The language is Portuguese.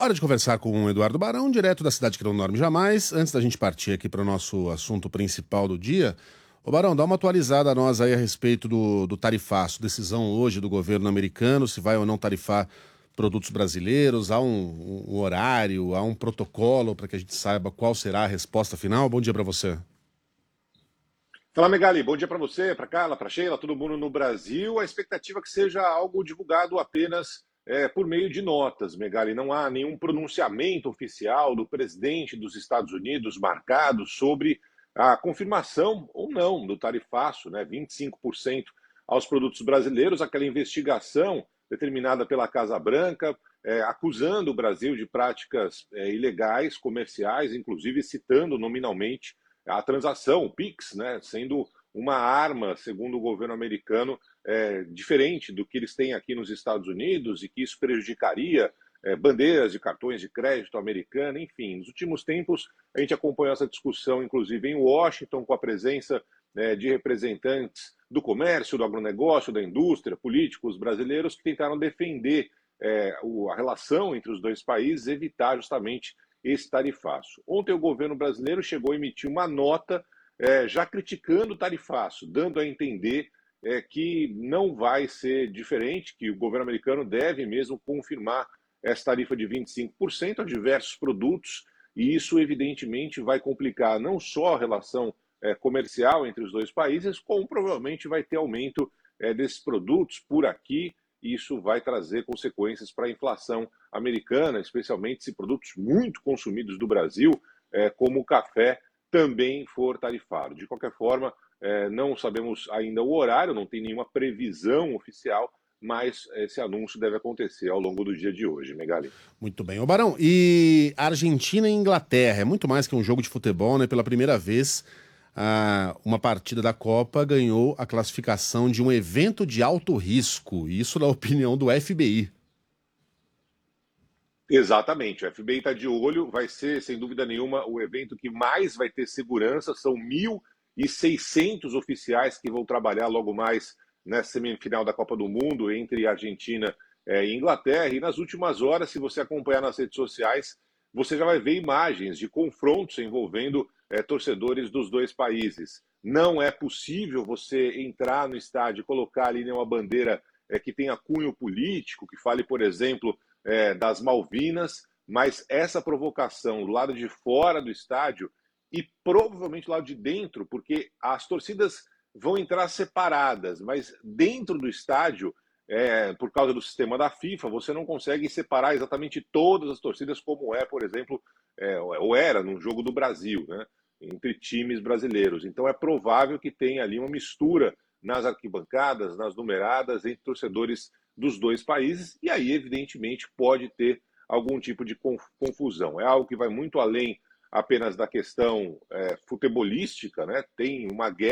Hora de conversar com o Eduardo Barão, direto da cidade que não dorme jamais. Antes da gente partir aqui para o nosso assunto principal do dia, ô Barão, dá uma atualizada a nós aí a respeito do tarifaço. Decisão hoje do governo americano, se vai ou não tarifar produtos brasileiros. Há um horário, há um protocolo para que a gente saiba qual será a resposta final. Bom dia para você. Fala, Megali, bom dia para você, para Carla, para Sheila, todo mundo no Brasil. A expectativa é que seja algo divulgado apenas por meio de notas, Megali. Não há nenhum pronunciamento oficial do presidente dos Estados Unidos marcado sobre a confirmação ou não do tarifaço, né, 25% aos produtos brasileiros, aquela investigação determinada pela Casa Branca, acusando o Brasil de práticas ilegais, comerciais, inclusive citando nominalmente a transação, o PIX, né, sendo uma arma, segundo o governo americano, diferente do que eles têm aqui nos Estados Unidos e que isso prejudicaria bandeiras de cartões de crédito americano, enfim. Nos últimos tempos, a gente acompanhou essa discussão, inclusive em Washington, com a presença de representantes do comércio, do agronegócio, da indústria, políticos brasileiros que tentaram defender a relação entre os dois países, evitar justamente esse tarifaço. Ontem o governo brasileiro chegou a emitir uma nota já criticando o tarifaço, dando a entender que não vai ser diferente, que o governo americano deve mesmo confirmar essa tarifa de 25% a diversos produtos, e isso evidentemente vai complicar não só a relação comercial entre os dois países, como provavelmente vai ter aumento desses produtos por aqui. Isso vai trazer consequências para a inflação americana, especialmente se produtos muito consumidos do Brasil, como o café, também for tarifado. De qualquer forma, não sabemos ainda o horário, não tem nenhuma previsão oficial, mas esse anúncio deve acontecer ao longo do dia de hoje, Megali. Muito bem. Ô Barão, e Argentina e Inglaterra, é muito mais que um jogo de futebol, né? Pela primeira vez, uma partida da Copa ganhou a classificação de um evento de alto risco, isso na opinião do FBI. Exatamente, o FBI está de olho, vai ser, sem dúvida nenhuma, o evento que mais vai ter segurança, são 1.600 oficiais que vão trabalhar logo mais nessa semifinal da Copa do Mundo entre Argentina e Inglaterra, e nas últimas horas, se você acompanhar nas redes sociais, você já vai ver imagens de confrontos envolvendo torcedores dos dois países. Não é possível você entrar no estádio e colocar ali uma bandeira que tenha cunho político, que fale, por exemplo, das Malvinas, mas essa provocação do lado de fora do estádio e provavelmente do lado de dentro, porque as torcidas vão entrar separadas, mas dentro do estádio, por causa do sistema da FIFA, você não consegue separar exatamente todas as torcidas como por exemplo, ou era no jogo do Brasil, né, entre times brasileiros. Então é provável que tenha ali uma mistura nas arquibancadas, nas numeradas, entre torcedores dos dois países, e aí, evidentemente, pode ter algum tipo de confusão. É algo que vai muito além apenas da questão futebolística, né? Tem uma guerra